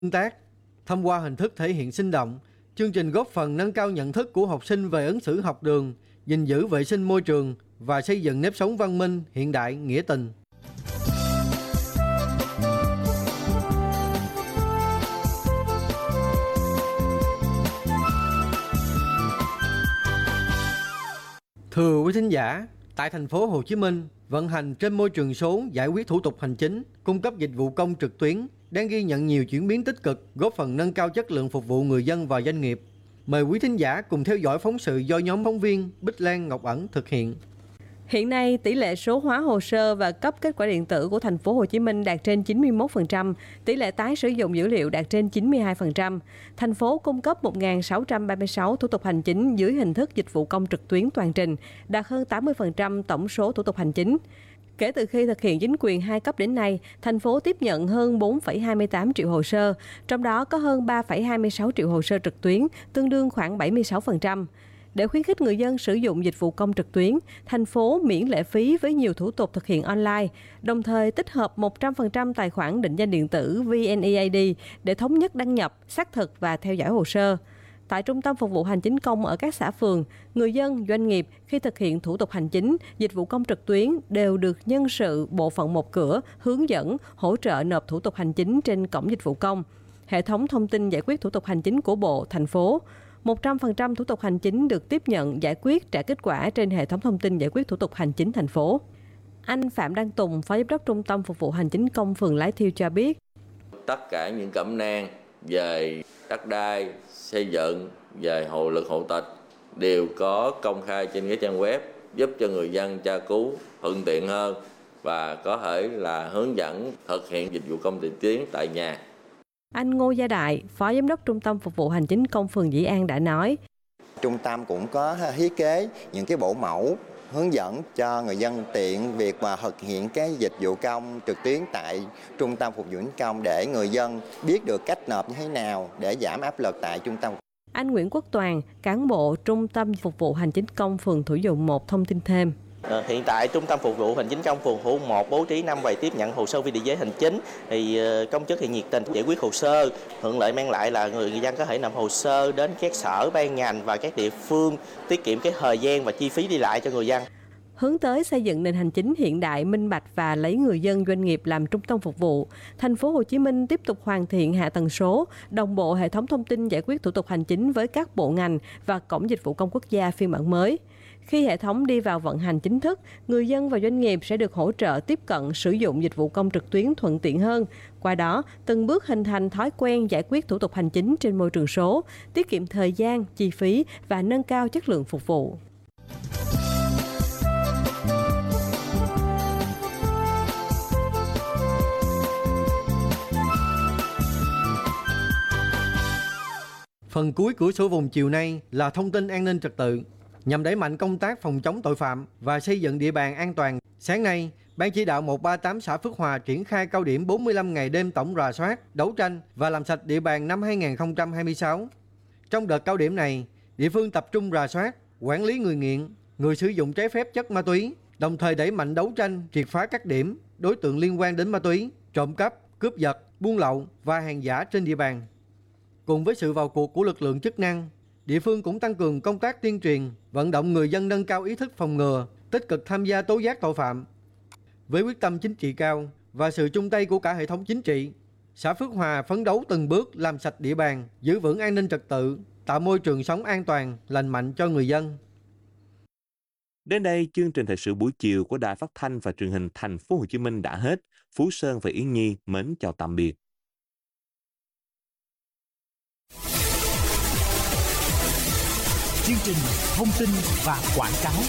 Tương tác. Thông qua hình thức thể hiện sinh động, chương trình góp phần nâng cao nhận thức của học sinh về ứng xử học đường, gìn giữ vệ sinh môi trường và xây dựng nếp sống văn minh, hiện đại, nghĩa tình. Thưa quý thính giả, tại thành phố Hồ Chí Minh, vận hành trên môi trường số giải quyết thủ tục hành chính, cung cấp dịch vụ công trực tuyến đang ghi nhận nhiều chuyển biến tích cực, góp phần nâng cao chất lượng phục vụ người dân và doanh nghiệp. Mời quý thính giả cùng theo dõi phóng sự do nhóm phóng viên Bích Lan, Ngọc Ẩn thực hiện. Hiện nay, tỷ lệ số hóa hồ sơ và cấp kết quả điện tử của thành phố Hồ Chí Minh đạt trên 91%, tỷ lệ tái sử dụng dữ liệu đạt trên 92%. Thành phố cung cấp 1.636 thủ tục hành chính dưới hình thức dịch vụ công trực tuyến toàn trình, đạt hơn 80% tổng số thủ tục hành chính. Kể từ khi thực hiện chính quyền 2 cấp đến nay, thành phố tiếp nhận hơn 4,28 triệu hồ sơ, trong đó có hơn 3,26 triệu hồ sơ trực tuyến, tương đương khoảng 76%. Để khuyến khích người dân sử dụng dịch vụ công trực tuyến, thành phố miễn lệ phí với nhiều thủ tục thực hiện online, đồng thời tích hợp 100% tài khoản định danh điện tử VNeID để thống nhất đăng nhập, xác thực và theo dõi hồ sơ. Tại Trung tâm Phục vụ Hành chính công ở các xã phường, người dân, doanh nghiệp khi thực hiện thủ tục hành chính, dịch vụ công trực tuyến đều được nhân sự bộ phận một cửa hướng dẫn, hỗ trợ nộp thủ tục hành chính trên cổng dịch vụ công, hệ thống thông tin giải quyết thủ tục hành chính của bộ, thành phố. 100% thủ tục hành chính được tiếp nhận, giải quyết, trả kết quả trên hệ thống thông tin giải quyết thủ tục hành chính thành phố. Anh Phạm Đăng Tùng, Phó Giám đốc Trung tâm Phục vụ Hành chính công phường Lái Thiêu cho biết. Tất cả những cẩm nang về đất đai, xây dựng, về hộ lực hộ tịch đều có công khai trên cái trang web, giúp cho người dân tra cứu thuận tiện hơn và có thể là hướng dẫn thực hiện dịch vụ công trực tuyến tại nhà. Anh Ngô Gia Đại, Phó Giám đốc Trung tâm Phục vụ Hành chính công phường Dĩ An đã nói. Trung tâm cũng có thiết kế những cái bộ mẫu hướng dẫn cho người dân tiện việc mà thực hiện cái dịch vụ công trực tuyến tại Trung tâm Phục vụ Hành chính công để người dân biết được cách nộp như thế nào để giảm áp lực tại trung tâm. Anh Nguyễn Quốc Toàn, cán bộ Trung tâm Phục vụ Hành chính công phường Thủ Dụ 1 thông tin thêm. Hiện tại Trung tâm Phục vụ Hành chính công phường Thủ Dụ 1 bố trí 5 quầy tiếp nhận hồ sơ vi địa giấy hành chính, thì công chức thì nhiệt tình giải quyết hồ sơ. Hưởng lợi mang lại là người dân có thể nộp hồ sơ đến các sở ban ngành và các địa phương, tiết kiệm cái thời gian và chi phí đi lại cho người dân. Hướng tới xây dựng nền hành chính hiện đại, minh bạch và lấy người dân doanh nghiệp làm trung tâm phục vụ, thành phố Hồ Chí Minh tiếp tục hoàn thiện hạ tầng số, đồng bộ hệ thống thông tin giải quyết thủ tục hành chính với các bộ ngành và cổng dịch vụ công quốc gia phiên bản mới. Khi hệ thống đi vào vận hành chính thức, người dân và doanh nghiệp sẽ được hỗ trợ tiếp cận sử dụng dịch vụ công trực tuyến thuận tiện hơn. Qua đó, từng bước hình thành thói quen giải quyết thủ tục hành chính trên môi trường số, tiết kiệm thời gian, chi phí và nâng cao chất lượng phục vụ. Phần cuối của số vùng chiều nay là thông tin an ninh trật tự. Nhằm đẩy mạnh công tác phòng chống tội phạm và xây dựng địa bàn an toàn, sáng nay, Ban chỉ đạo 138 xã Phước Hòa triển khai cao điểm 45 ngày đêm tổng rà soát, đấu tranh và làm sạch địa bàn năm 2026. Trong đợt cao điểm này, địa phương tập trung rà soát, quản lý người nghiện, người sử dụng trái phép chất ma túy, đồng thời đẩy mạnh đấu tranh, triệt phá các điểm, đối tượng liên quan đến ma túy, trộm cắp, cướp giật, buôn lậu và hàng giả trên địa bàn. Cùng với sự vào cuộc của lực lượng chức năng, địa phương cũng tăng cường công tác tuyên truyền, vận động người dân nâng cao ý thức phòng ngừa, tích cực tham gia tố giác tội phạm. Với quyết tâm chính trị cao và sự chung tay của cả hệ thống chính trị, xã Phước Hòa phấn đấu từng bước làm sạch địa bàn, giữ vững an ninh trật tự, tạo môi trường sống an toàn, lành mạnh cho người dân. Đến đây, chương trình thời sự buổi chiều của Đài Phát thanh và Truyền hình Thành phố Hồ Chí Minh đã hết. Phú Sơn và Yến Nhi mến chào tạm biệt. Chương trình thông tin và quảng cáo.